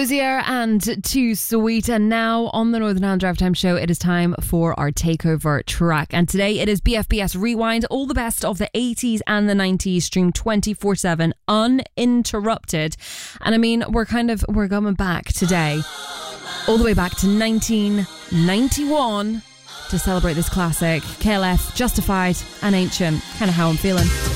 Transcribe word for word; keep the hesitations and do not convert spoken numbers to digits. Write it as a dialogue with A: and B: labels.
A: Dozier and Too Sweet. And now on the Northern Ireland Drive Time Show, it is time for our takeover track. And today it is B F B S Rewind, all the best of the eighties and the nineties, streamed twenty-four seven, uninterrupted. And I mean, we're kind of, we're going back today, all the way back to nineteen ninety-one to celebrate this classic. K L F, Justified and Ancient. Kind of how I'm feeling.